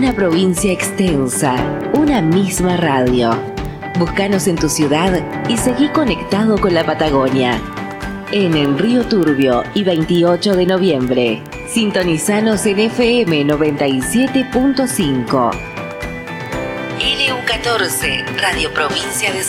una provincia extensa, una misma radio. Búscanos en tu ciudad y seguí conectado con la Patagonia. En Río Turbio y 28 de noviembre. Sintonizanos en FM 97.5. LU14, Radio Provincia de